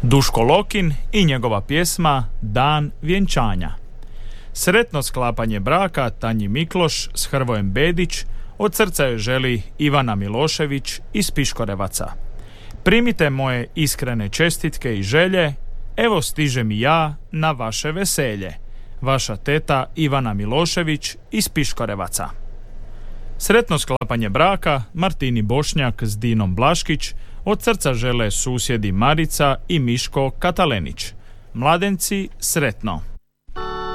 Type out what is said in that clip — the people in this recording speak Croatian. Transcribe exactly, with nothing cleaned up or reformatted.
Duško Lokin i njegova pjesma Dan vjenčanja. Sretno sklapanje braka Tanji Mikloš s Hrvojem Bedić od srca joj želi Ivana Milošević iz Piškorevaca. Primite moje iskrene čestitke i želje, evo stižem i ja na vaše veselje. Vaša teta Ivana Milošević iz Piškorevaca. Sretno sklapanje braka Martini Bošnjak s Dinom Blaškić od srca žele susjedi Marica i Miško Katalenić. Mladenci, sretno!